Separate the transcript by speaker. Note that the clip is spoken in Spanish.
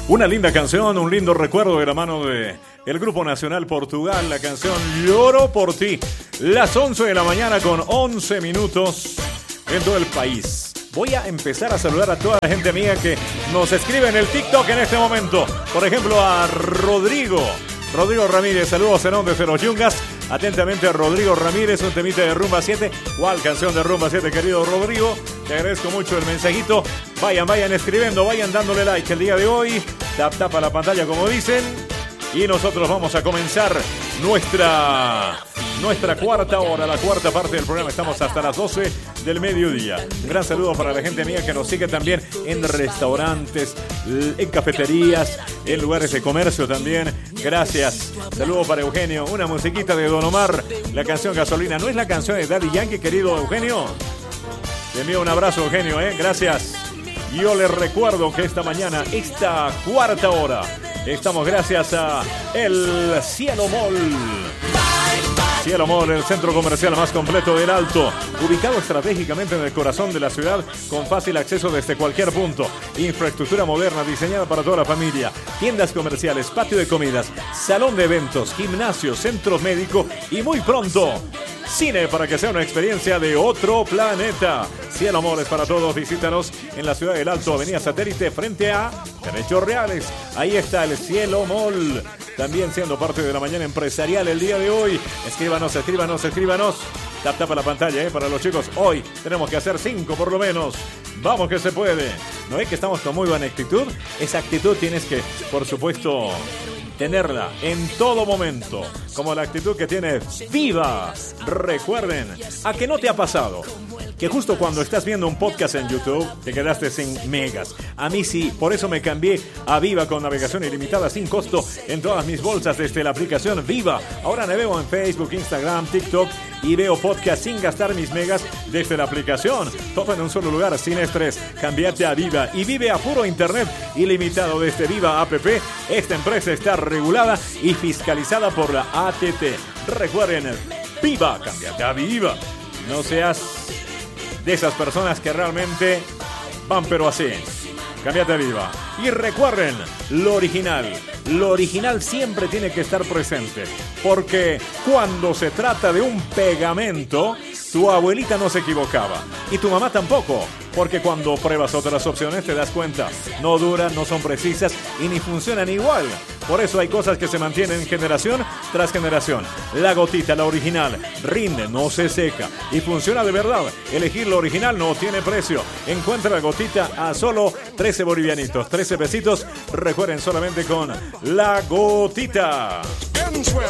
Speaker 1: Una linda canción, un lindo recuerdo de la mano de el Grupo Nacional Portugal, la canción Lloro por ti. Las 11 de la mañana con 11 minutos en todo el país. Voy a empezar a saludar a toda la gente amiga que nos escribe en el TikTok en este momento. Por ejemplo, a Rodrigo Ramírez, saludos en nombre de los Yungas. Atentamente a Rodrigo Ramírez, un temita de Rumba 7. ¿Cuál canción de Rumba 7, querido Rodrigo? Te agradezco mucho el mensajito. Vayan escribiendo, vayan dándole like el día de hoy. Tapa la pantalla, como dicen. Y nosotros vamos a comenzar nuestra cuarta hora, la cuarta parte del programa. Estamos hasta las 12 del mediodía. Un gran saludo para la gente mía que nos sigue también en restaurantes, en cafeterías, en lugares de comercio también. Gracias. Saludo para Eugenio. Una musiquita de Don Omar, la canción Gasolina. ¿No es la canción de Daddy Yankee, querido Eugenio? Te envío un abrazo, Eugenio, Gracias. Yo les recuerdo que esta mañana, esta cuarta hora, estamos gracias a el Cielo Mall. Cielo Mall, el centro comercial más completo del Alto, ubicado estratégicamente en el corazón de la ciudad, con fácil acceso desde cualquier punto. Infraestructura moderna diseñada para toda la familia, tiendas comerciales, patio de comidas, salón de eventos, gimnasio, centro médico y muy pronto, cine para que sea una experiencia de otro planeta. Cielo Mall es para todos. Visítanos en la ciudad del Alto, Avenida Satélite, frente a Derechos Reales. Ahí está el Cielo Mall. También siendo parte de la mañana empresarial el día de hoy. Escríbanos. Tapa la pantalla, para los chicos. Hoy tenemos que hacer 5 por lo menos. Vamos que se puede. ¿No es que estamos con muy buena actitud? Esa actitud tienes que, por supuesto, tenerla en todo momento, como la actitud que tiene Viva. Recuerden, ¿a qué no te ha pasado que justo cuando estás viendo un podcast en YouTube te quedaste sin megas? A mí sí, por eso me cambié a Viva con navegación ilimitada sin costo en todas mis bolsas desde la aplicación Viva. Ahora navego en Facebook, Instagram, TikTok y veo podcast sin gastar mis megas desde la aplicación. Todo en un solo lugar, sin estrés. Cámbiate a Viva y vive a puro internet ilimitado desde Viva App. Esta empresa está regulada y fiscalizada por la ATT. Recuerden, Viva, cámbiate a Viva. No seas de esas personas que realmente van pero así. Cámbiate a Viva. Y recuerden, lo original siempre tiene que estar presente. Porque cuando se trata de un pegamento, tu abuelita no se equivocaba. Y tu mamá tampoco. Porque cuando pruebas otras opciones te das cuenta, no duran, no son precisas y ni funcionan igual. Por eso hay cosas que se mantienen generación tras generación. La gotita, la original, rinde, no se seca y funciona de verdad. Elegir lo original no tiene precio. Encuentra la gotita a solo 13 bolivianitos, 13 pesitos. Recuerden, solamente con la gotita.